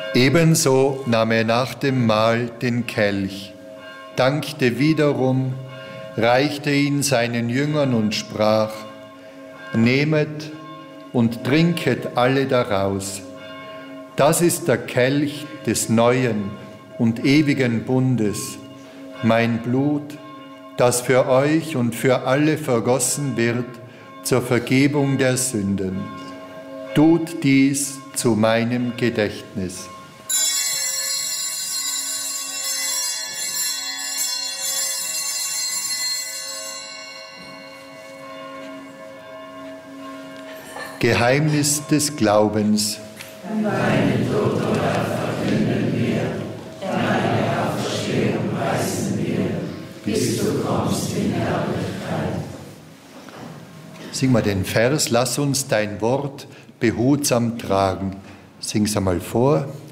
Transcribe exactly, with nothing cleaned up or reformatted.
Ebenso nahm er nach dem Mahl den Kelch, dankte wiederum, reichte ihn seinen Jüngern und sprach: Nehmet und trinket alle daraus. Das ist der Kelch des neuen und ewigen Bundes, mein Blut, das für euch und für alle vergossen wird zur Vergebung der Sünden. Tut dies zu meinem Gedächtnis. Geheimnis des Glaubens. An deinen Tod, o Herr, verkünden wir, deine Auferstehung preisen wir, bis du kommst in Herrlichkeit. Sing mal den Vers: Lass uns dein Wort behutsam tragen. Sing's einmal vor.